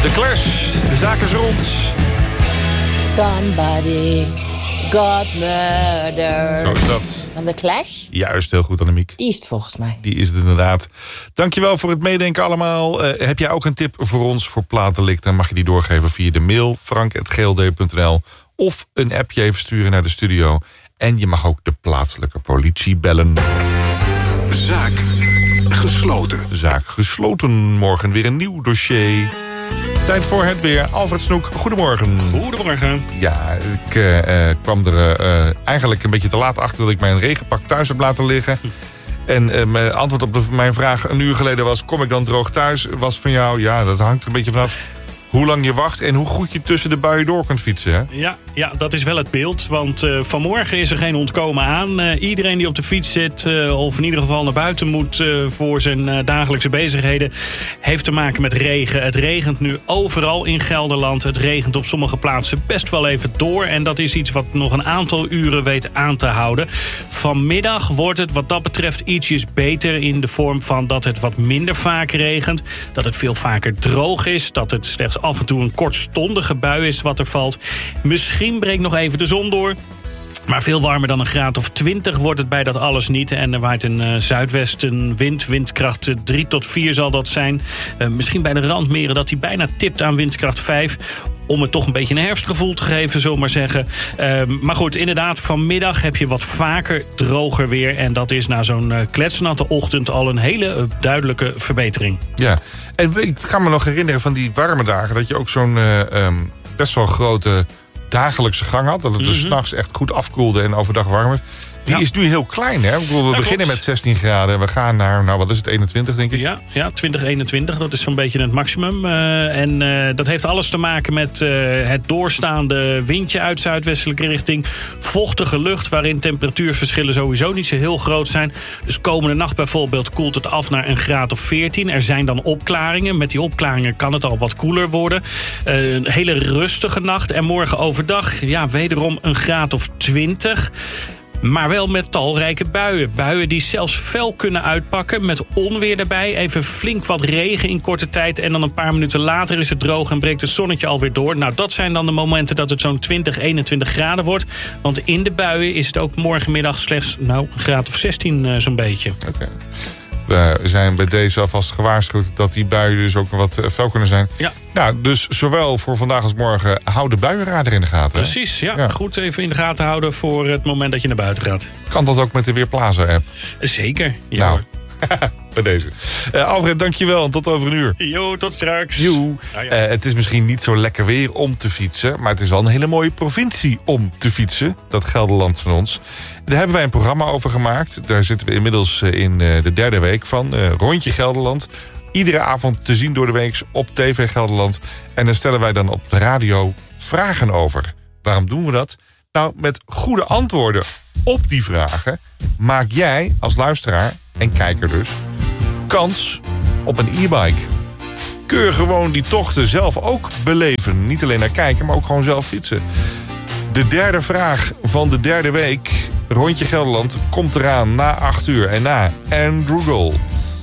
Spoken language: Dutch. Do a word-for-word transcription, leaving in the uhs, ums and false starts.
De Clash, de zaak is rond. Somebody got murdered. Zo is dat. Van de Clash? Juist, heel goed, Annemiek. Die is het volgens mij. Die is het inderdaad. Dankjewel voor het meedenken allemaal. Uh, heb jij ook een tip voor ons voor platenlicht? Dan mag je die doorgeven via de mail frank at g l d punt n l of een appje even sturen naar de studio. En je mag ook de plaatselijke politie bellen. Zaak gesloten. Zaak gesloten. Morgen weer een nieuw dossier. Tijd voor het weer. Alfred Snoek, goedemorgen. Goedemorgen. Ja, ik uh, kwam er uh, eigenlijk een beetje te laat achter dat ik mijn regenpak thuis heb laten liggen. En uh, mijn antwoord op de, mijn vraag een uur geleden was, kom ik dan droog thuis? Was van jou, ja, dat hangt er een beetje vanaf hoe lang je wacht en hoe goed je tussen de buien door kunt fietsen. Hè? Ja, ja, dat is wel het beeld. Want uh, vanmorgen is er geen ontkomen aan. Uh, iedereen die op de fiets zit, uh, of in ieder geval naar buiten moet uh, voor zijn uh, dagelijkse bezigheden, heeft te maken met regen. Het regent nu overal in Gelderland. Het regent op sommige plaatsen best wel even door. En dat is iets wat nog een aantal uren weet aan te houden. Vanmiddag wordt het wat dat betreft ietsjes beter in de vorm van dat het wat minder vaak regent. Dat het veel vaker droog is. Dat het slechts af en toe een kortstondige bui is wat er valt. Misschien breekt nog even de zon door. Maar veel warmer dan een graad of twintig wordt het bij dat alles niet. En er waait een uh, zuidwestenwind, windkracht drie tot vier zal dat zijn. Uh, misschien bij de randmeren dat hij bijna tipt aan windkracht vijf. Om het toch een beetje een herfstgevoel te geven, zullen we maar zeggen. Uh, maar goed, inderdaad, vanmiddag heb je wat vaker droger weer. En dat is na zo'n uh, kletsnatte ochtend al een hele uh, duidelijke verbetering. Ja, en ik ga me nog herinneren van die warme dagen dat je ook zo'n uh, um, best wel grote dagelijkse gang had. Dat het mm-hmm. dus 's nachts echt goed afkoelde en overdag warm is. Die ja. is nu heel klein, hè? Ik bedoel, we dat beginnen klopt. Met zestien graden. We gaan naar, nou wat is het, eenentwintig denk ik? Ja, ja twintig, eenentwintig. Dat is zo'n beetje het maximum. Uh, en uh, dat heeft alles te maken met uh, het doorstaande windje uit zuidwestelijke richting. Vochtige lucht, waarin temperatuurverschillen sowieso niet zo heel groot zijn. Dus komende nacht bijvoorbeeld koelt het af naar een graad of veertien. Er zijn dan opklaringen. Met die opklaringen kan het al wat koeler worden. Uh, een hele rustige nacht. En morgen overdag, ja, wederom een graad of twintig. Maar wel met talrijke buien. Buien die zelfs fel kunnen uitpakken met onweer erbij. Even flink wat regen in korte tijd. En dan een paar minuten later is het droog en breekt het zonnetje alweer door. Nou, dat zijn dan de momenten dat het zo'n twintig, eenentwintig graden wordt. Want in de buien is het ook morgenmiddag slechts nou, een graad of zestien uh, zo'n beetje. Oké. Okay. We zijn bij deze alvast gewaarschuwd dat die buien dus ook wat fel kunnen zijn. Ja. Nou, dus zowel voor vandaag als morgen hou de buienradar in de gaten. Precies, ja. ja. Goed even in de gaten houden voor het moment dat je naar buiten gaat. Kan dat ook met de Weerplaza-app? Zeker, ja. Nou, bij deze. Uh, Alfred, dankjewel en tot over een uur. Jo, tot straks. Jo. Ah, ja. uh, het is misschien niet zo lekker weer om te fietsen, maar het is wel een hele mooie provincie om te fietsen. Dat Gelderland van ons. Daar hebben wij een programma over gemaakt. Daar zitten we inmiddels in de derde week van. Uh, Rondje Gelderland. Iedere avond te zien door de week op T V Gelderland. En daar stellen wij dan op de radio vragen over. Waarom doen we dat? Nou, met goede antwoorden op die vragen maak jij als luisteraar en kijker dus kans op een e-bike. Kun je gewoon die tochten zelf ook beleven. Niet alleen naar kijken, maar ook gewoon zelf fietsen. De derde vraag van de derde week, Rondje Gelderland, komt eraan na acht uur en na Andrew Gold.